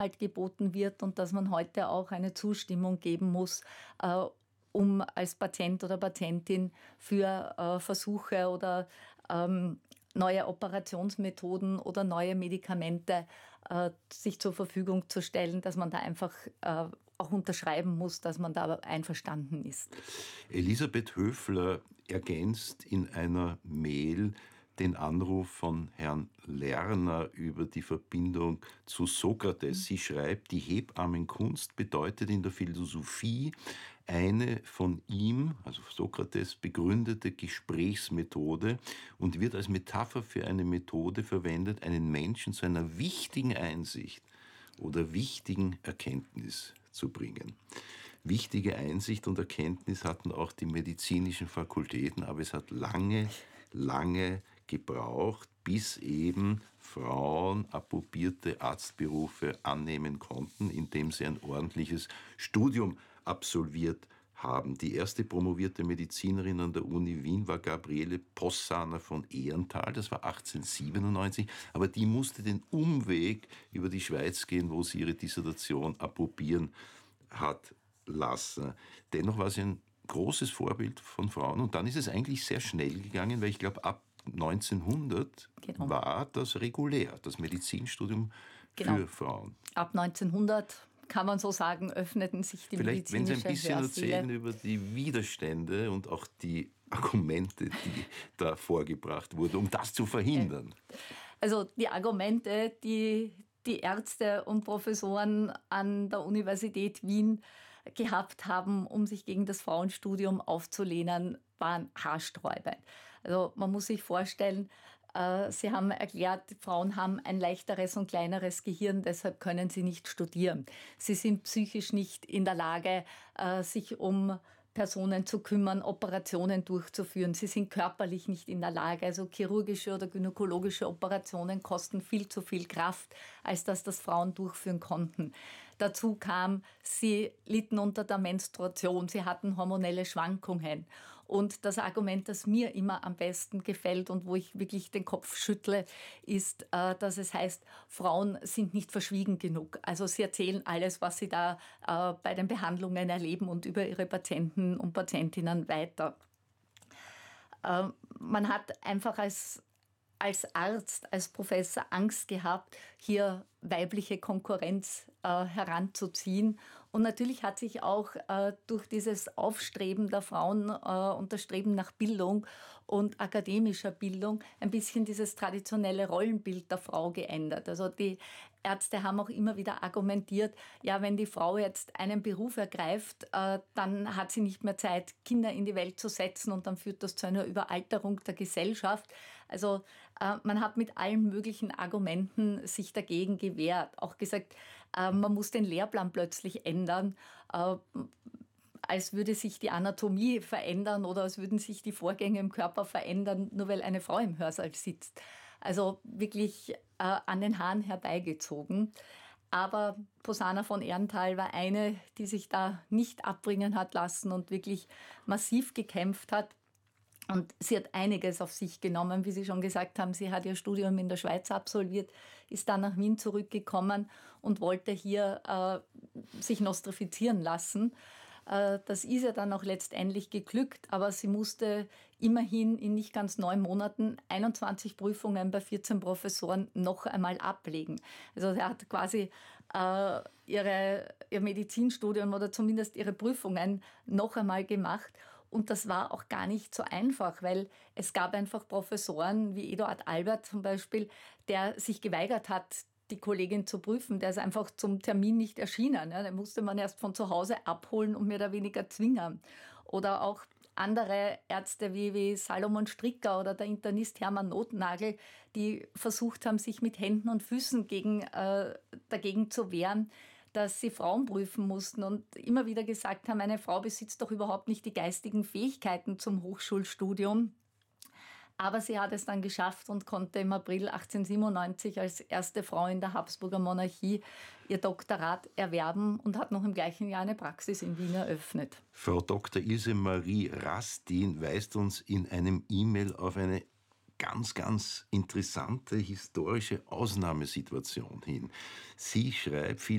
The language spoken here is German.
halt geboten wird und dass man heute auch eine Zustimmung geben muss, um als Patient oder Patientin für Versuche oder neue Operationsmethoden oder neue Medikamente sich zur Verfügung zu stellen, dass man da einfach auch unterschreiben muss, dass man da einverstanden ist. Elisabeth Höfler ergänzt in einer Mail den Anruf von Herrn Lerner über die Verbindung zu Sokrates. Sie schreibt, die Hebammenkunst bedeutet in der Philosophie eine von ihm, also Sokrates, begründete Gesprächsmethode und wird als Metapher für eine Methode verwendet, einen Menschen zu einer wichtigen Einsicht oder wichtigen Erkenntnis zu bringen. Wichtige Einsicht und Erkenntnis hatten auch die medizinischen Fakultäten, aber es hat lange gebraucht, bis eben Frauen approbierte Arztberufe annehmen konnten, indem sie ein ordentliches Studium absolviert haben. Die erste promovierte Medizinerin an der Uni Wien war Gabriele Possaner von Ehrenthal, das war 1897, aber die musste den Umweg über die Schweiz gehen, wo sie ihre Dissertation approbieren hat lassen. Dennoch war sie ein großes Vorbild von Frauen und dann ist es eigentlich sehr schnell gegangen, weil ich glaube, ab 1900 war das regulär, das Medizinstudium für Frauen. Ab 1900 kann man so sagen, öffneten sich die Vielleicht, wenn Sie ein bisschen Hörsäle. erzählen über die Widerstände und auch die Argumente, die da vorgebracht wurden, um das zu verhindern. Also die Argumente, die Ärzte und Professoren an der Universität Wien gehabt haben, um sich gegen das Frauenstudium aufzulehnen, waren haarsträubend. Also man muss sich vorstellen, Sie haben erklärt, Frauen haben ein leichteres und kleineres Gehirn, deshalb können sie nicht studieren. Sie sind psychisch nicht in der Lage, sich um Personen zu kümmern, Operationen durchzuführen. Sie sind körperlich nicht in der Lage. Also chirurgische oder gynäkologische Operationen kosten viel zu viel Kraft, als dass das Frauen durchführen konnten. Dazu kam, sie litten unter der Menstruation, sie hatten hormonelle Schwankungen. Und das Argument, das mir immer am besten gefällt und wo ich wirklich den Kopf schüttle, ist, dass es heißt, Frauen sind nicht verschwiegen genug. Also sie erzählen alles, was sie da bei den Behandlungen erleben und über ihre Patienten und Patientinnen weiter. Man hat einfach als Arzt, als Professor Angst gehabt, hier weibliche Konkurrenz heranzuziehen. Und natürlich hat sich auch durch dieses Aufstreben der Frauen und das Streben nach Bildung und akademischer Bildung ein bisschen dieses traditionelle Rollenbild der Frau geändert. Also die Ärzte haben auch immer wieder argumentiert, ja, wenn die Frau jetzt einen Beruf ergreift, dann hat sie nicht mehr Zeit, Kinder in die Welt zu setzen und dann führt das zu einer Überalterung der Gesellschaft. Also man hat mit allen möglichen Argumenten sich dagegen gewehrt. Auch gesagt, man muss den Lehrplan plötzlich ändern, als würde sich die Anatomie verändern oder als würden sich die Vorgänge im Körper verändern, nur weil eine Frau im Hörsaal sitzt. Also wirklich an den Haaren herbeigezogen. Aber Possaner von Ehrenthal war eine, die sich da nicht abbringen hat lassen und wirklich massiv gekämpft hat. Und sie hat einiges auf sich genommen, wie Sie schon gesagt haben. Sie hat ihr Studium in der Schweiz absolviert, ist dann nach Wien zurückgekommen und wollte hier sich nostrifizieren lassen. Das ist ihr dann auch letztendlich geglückt, aber sie musste immerhin in nicht ganz 9 Monaten 21 Prüfungen bei 14 Professoren noch einmal ablegen. Also sie hat quasi ihr Medizinstudium oder zumindest ihre Prüfungen noch einmal gemacht. Und das war auch gar nicht so einfach, weil es gab einfach Professoren wie Eduard Albert zum Beispiel, der sich geweigert hat, die Kollegin zu prüfen. Der ist einfach zum Termin nicht erschienen. Ja, den musste man erst von zu Hause abholen und mehr oder weniger zwingen. Oder auch andere Ärzte wie Salomon Stricker oder der Internist Hermann Nothnagel, die versucht haben, sich mit Händen und Füßen dagegen zu wehren, dass sie Frauen prüfen mussten und immer wieder gesagt haben, eine Frau besitzt doch überhaupt nicht die geistigen Fähigkeiten zum Hochschulstudium. Aber sie hat es dann geschafft und konnte im April 1897 als erste Frau in der Habsburger Monarchie ihr Doktorat erwerben und hat noch im gleichen Jahr eine Praxis in Wien eröffnet. Frau Dr. Ilse Marie Rastin weist uns in einem E-Mail auf eine ganz, ganz interessante historische Ausnahmesituation hin. Sie schreibt,